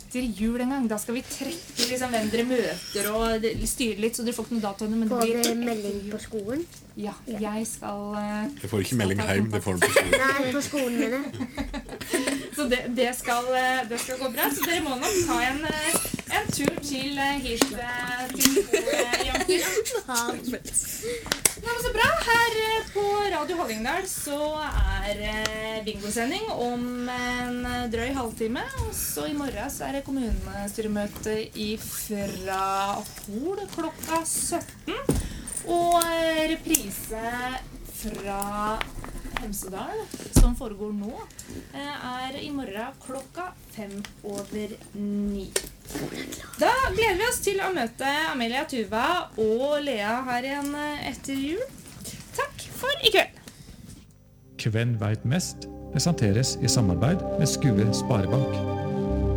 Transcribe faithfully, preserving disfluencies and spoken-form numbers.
etter jul en gang. Da skal vi trekke liksom, hvem dere møter og styre litt, så dere får ikke noe dato. Men får dere melding på skolen? Ja, jeg skal... Uh, jeg får ikke melding hjem, det får du på skolen. Nei, på skolen med det. Så det, det, skal, det skal gå bra. Så dere må nok ta en, en tur til hit til Janker. Ja, men så bra. Her på Radio Hallingdal så er bingosending om en drøy halvtime. Og så i morgen så er det kommunestyremøte fra Hol klokka sytten. Og reprise fra Hemsedal, som foregår nå, er i morgen klokka fem over ni. Da gleder vi oss til å møte Amelia, Tuva og Lea her igjen etter jul. Takk for i kveld. Kvenn vet mest presenteres i samarbeid med Skue Sparebank.